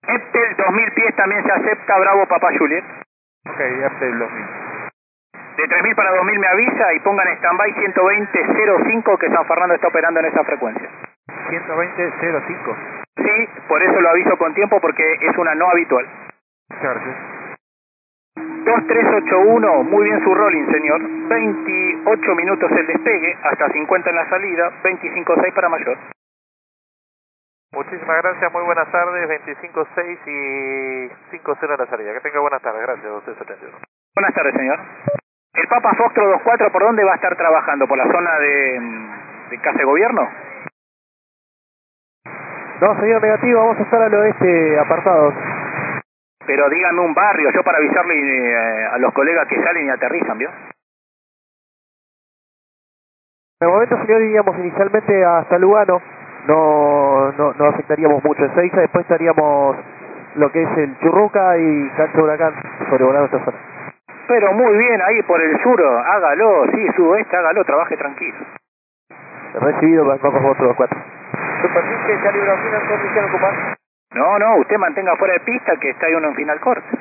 Eptel 2000 pies también se acepta, Bravo Papá Juliet. Ok, Eptel 2000. De 3000 para 2000 me avisa y pongan stand-by 120.05 que San Fernando está operando en esa frecuencia. 120.05. Sí, por eso lo aviso con tiempo porque es una no habitual. Gracias. 2381, muy bien su rolling, señor. 28 minutos el despegue, hasta 50 en la salida, 25.6 para mayor. Muchísimas gracias, muy buenas tardes, 25.6 y 5.0 en la salida. Que tenga buenas tardes, gracias, 271. Buenas tardes, señor. ¿El Papa Foxtrot 24 por dónde va a estar trabajando? ¿Por la zona de Casa de Gobierno? No, señor, negativo, vamos a estar al oeste, apartados. Pero dígame un barrio, yo para avisarle a los colegas que salen y aterrizan, ¿vio? En el momento, señor, iríamos inicialmente hasta Lugano. No afectaríamos mucho Ezeiza, después estaríamos lo que es el Churruca y Cancha Huracán, sobrevolando esta zona. Pero muy bien, ahí por el sur, hágalo, sí, sudoeste, hágalo, trabaje tranquilo. Recibido para Papa Foxtrot 24. Superficie, calibración, condición ocupar. No, usted mantenga fuera de pista que está ahí uno en final corte.